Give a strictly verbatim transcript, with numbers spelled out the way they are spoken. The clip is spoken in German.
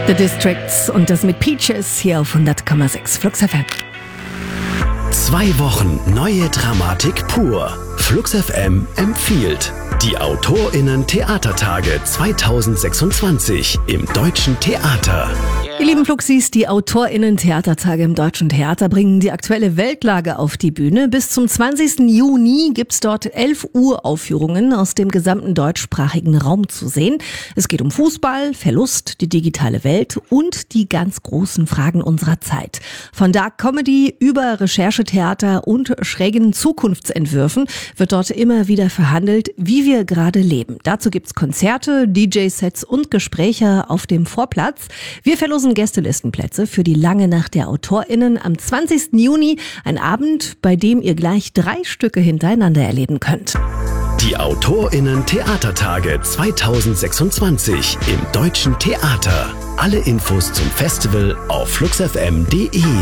The Districts und das mit Peaches hier auf hundert Komma sechs Flux F M. Zwei Wochen neue Dramatik pur. Flux F M empfiehlt die AutorInnen-Theatertage zweitausendsechsundzwanzig im Deutschen Theater. Ihr lieben Fluxis, die AutorInnen-Theatertage im Deutschen Theater bringen die aktuelle Weltlage auf die Bühne. Bis zum zwanzigsten Juni gibt's dort elf Uraufführungen aus dem gesamten deutschsprachigen Raum zu sehen. Es geht um Fußball, Verlust, die digitale Welt und die ganz großen Fragen unserer Zeit. Von Dark Comedy über Recherchetheater und schrägen Zukunftsentwürfen wird dort immer wieder verhandelt, wie wir gerade leben. Dazu gibt's Konzerte, D J-Sets und Gespräche auf dem Vorplatz. Wir verlosen Gästelistenplätze für die lange Nacht der AutorInnen am zwanzigsten Juni. Ein Abend, bei dem ihr gleich drei Stücke hintereinander erleben könnt. Die AutorInnen-Theatertage zweitausendsechsundzwanzig im Deutschen Theater. Alle Infos zum Festival auf flux f m punkt d e.